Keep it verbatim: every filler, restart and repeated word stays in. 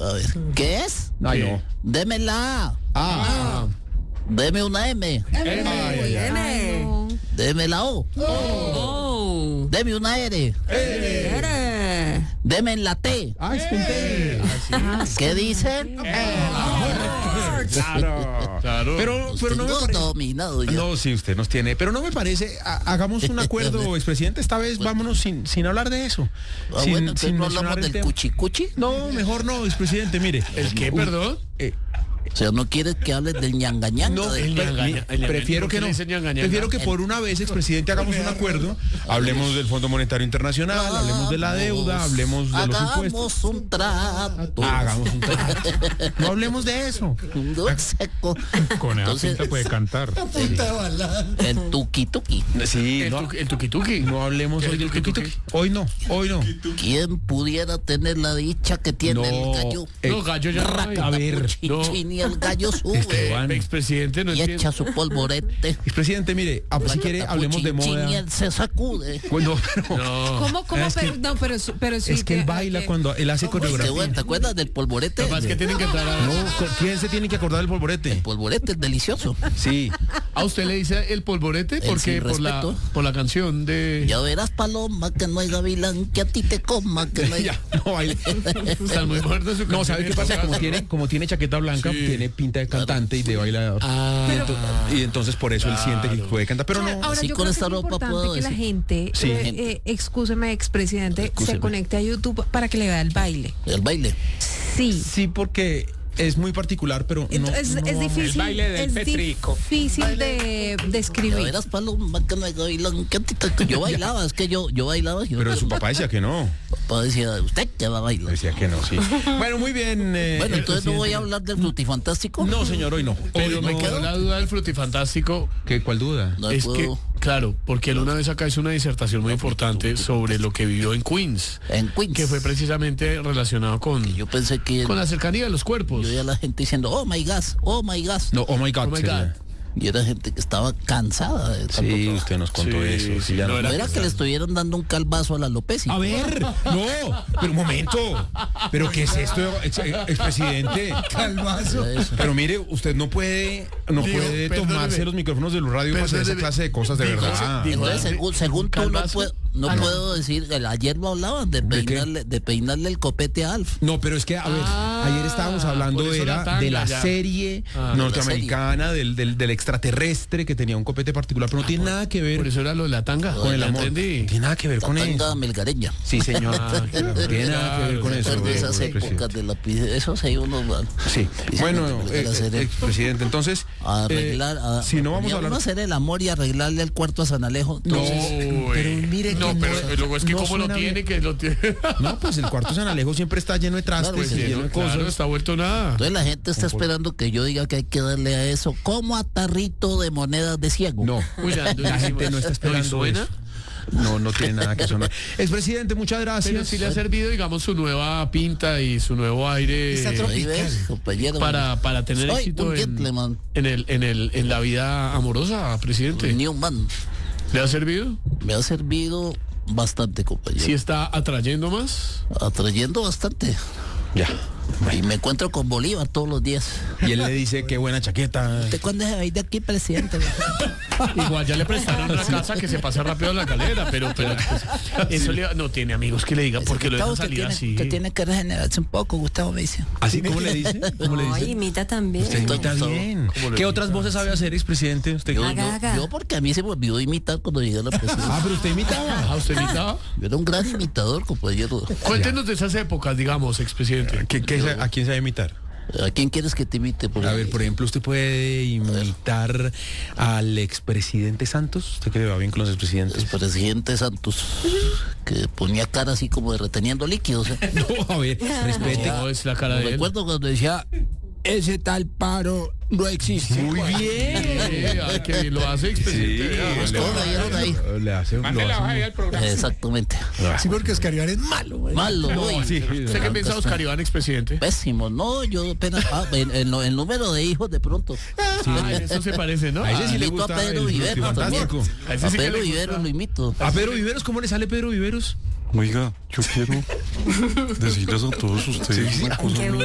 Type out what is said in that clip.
A ver, ¿qué es? Ay, no. Deme la A. Ah. Deme una M. Ay, ay, ay. Deme la O. Oh. Deme una R. Ere. Deme en la T. Ay, esponté. ¿Qué dicen? Claro. Claro. Pero, pero no me Tengo parece. dominado ya. No, sí, usted nos tiene. Pero no me parece. ha- Hagamos un acuerdo, expresidente. Esta vez vámonos sin, sin hablar de eso. Ah, sin, bueno, entonces sin no mencionar hablamos el del tema. cuchicuchi. No, mejor no, expresidente. Mire. ¿El qué, Uy, perdón? eh, O sea, no quieres que hables del ñanga ñanga. No, de- el pre- ñanga- mi- el ñanga- prefiero ¿por que qué no. le dicen ñanga ñanga? Prefiero que por una vez, expresidente, hagamos un acuerdo. Hablemos del Fondo Monetario Internacional, hablemos de la deuda, hablemos de los impuestos. Hagamos un trato. Hagamos un trato. No hablemos de eso. Un dulce seco. Con esa Entonces, pinta puede cantar. el tuki tuki. Sí, El, no, tuki- el tuki tuki. no hablemos ¿Qué hoy es del tuki tuki tuki? tuki. Hoy no, hoy no. ¿Quién pudiera tener la dicha que tiene No, el gallo? eh, No, gallo ya no hay. a ver, no. Chin, y el gallo sube Esteban. Expresidente, no y entiendo. echa su polvorete. expresidente, mire, ah, si quiere, hablemos de Chin, y moda. él se sacude. Bueno, pero No. ¿Cómo, cómo? Es que- pero, no, pero, su- pero sí. es que él te- baila que- cuando él hace Qué bueno, coreografía. ¿te acuerdas del polvorete? Capaz que tienen que entrar a... No, ¿quién se tiene que acordar del polvorete? Polvorete es delicioso. Sí. ¿A usted le dice el polvorete? El Porque sin por la, respeto. por la canción de... Ya verás, paloma, que no hay gavilán, que a ti te coma, que no hay... Ya, no baile. Están muy fuertes su No, ¿sabe qué pasa? Como canción. tiene, como tiene chaqueta blanca, Sí. tiene pinta de cantante y de bailador. Ah, Y, ento- y entonces por eso él siente que puede cantar, pero no. Ahora Sí, yo con creo esta que es ropa importante puedo que la decir. gente, Sí. eh, eh, excúseme, expresidente, Excúseme. se conecte a YouTube para que le vea el baile. El baile. Sí. Sí, porque es muy particular, pero no. es, no es vamos. difícil, El baile del es Petrico. difícil de Ya describir. verás, paloma, que no hay gavilán, que a ti te... Yo bailaba, es que yo, yo bailaba. Yo, Pero su papá decía que no. papá decía, usted que va a bailar. Decía que no, sí. Bueno, muy bien. eh, Bueno, el entonces no voy a presidente. hablar del frutifantástico. No, señor, hoy no. pero Hoy me no. quedó la duda del frutifantástico. ¿Qué, ¿Cuál duda? No es puedo. que, claro, porque él una vez acá hizo una disertación muy importante sobre lo que vivió en Queens, En Queens. que fue precisamente relacionado con, Yo pensé que... con la cercanía de los cuerpos. Yo oía a la gente diciendo, oh my God, oh my God. No, oh my God. Oh my sería. God. Y era gente que estaba cansada de tanto Sí, trabajo. usted nos contó Sí, eso. sí, sí, ya no no- era- Era que le estuvieran dando un calvazo a la López. A ver, no, pero un momento. ¿Pero qué es esto, ex- expresidente? Calvazo. Pero mire, usted no puede, no Digo, puede perdóneme. tomarse los micrófonos de los radio para hacer esa Perdóneme. clase de cosas de Digo, verdad. digo, Entonces, según, según tú, no, calvazo. puedo, no Ah, no. puedo decir, el- ayer lo hablaban de ¿De qué? peinarle, de peinarle el copete a Alf. No, pero es que, a ver, Ah, ayer estábamos hablando por eso la era tanga de la ya. serie Ah, norteamericana, del, del, del extraterrestre que tenía un copete particular, pero no tiene nada que ver Por eso era lo de la tanga. con el Ya amor. No entendí. tiene nada que ver La con tanga eso. melgareña. Sí, señor. Ah, claro, no tiene nada que ver con claro, eso. Recuerdo esas presidente. épocas de la pide- eso sí uno va- Sí, Presidente, bueno, pero eh, la serie- eh, expresidente, entonces, a eh, arreglar, a, si no vamos y a hablar... hacer el amor y arreglarle el cuarto a San Alejo. No, Entonces, pero mire que no, no- pero luego es que no cómo lo suena tiene, bien. que lo tiene. No, pues el cuarto San Alejo siempre está lleno de trastes, Claro, sí, lleno de cosas. Claro, está vuelto nada. entonces la gente está esperando que yo diga que hay que darle a eso como a tarrito de monedas de ciego. No, Uy, ya, la durísimo. gente no está esperando ¿Y suena? eso. No, no tiene nada que sonar. Expresidente, muchas gracias. Pero sí le ha servido, digamos, su nueva pinta y su nuevo aire Ahí ves, compañero. para, para tener Soy éxito un en, gentleman. en, el, en, el, en la vida amorosa, presidente. Newman. ¿Le ha servido? Me ha servido bastante, compañero. ¿Sí está atrayendo más? Atrayendo bastante. Ya. Y me encuentro con Bolívar todos los días. Y él le dice, qué buena chaqueta. ¿Usted cuándo se va a ir de aquí, presidente? Igual ya le prestaron una casa que se pasa rápido a la galera, pero, pero pues, eso le, no tiene amigos que le digan porque lo dejan Gustavo, que salir tiene, así. que tiene que regenerarse un poco, Gustavo me dice. ¿Así cómo le dice? ¿Cómo le Ay, dice? imita también. Usted imita Gustavo. bien. ¿Cómo le ¿Qué imita? otras voces sabe hacer, expresidente? Usted. Yo, Haga, yo- haga. yo porque a mí se me olvidó imitar cuando llegué a la presidencia. Ah, pero usted imitaba. Ah, ¿usted imitaba? Yo era un gran imitador, compañero. Cuéntenos de esas épocas, digamos, expresidente. ¿Qué, qué, ¿A quién sabe imitar? ¿A quién quieres que te imite? Por A ver, por ejemplo, usted puede imitar al expresidente Santos. ¿Usted que le va bien con los El expresidentes? presidente Santos, que ponía cara así como de reteniendo líquidos. ¿eh? No, a ver, respete. No, es la cara de él. Recuerdo cuando decía, ese tal paro no existe. Muy bien. Eh, ah, que bien lo hace, Sí, expresidente. Ah, le- todo. ahí, ahí. le hace, lo Mándela hace hoja ahí al programa. Exactamente. Sí, porque Oscar Iván es malo, güey. Malo, No, uy. sí. ¿Usted qué piensa, Oscar Iván, expresidente? Pésimo. No, yo apenas... Ah, el, el- el número de hijos de pronto. Ah, eso se parece, ¿no? A ese sí le Imito a gusta Pedro el Viveros también. fantástico. A ese A sí que Pedro le gusta. Viveros lo imito. ¿A Pedro Viveros? ¿Cómo le sale Pedro Viveros? Oiga, yo quiero decirles a todos ustedes una cosa muy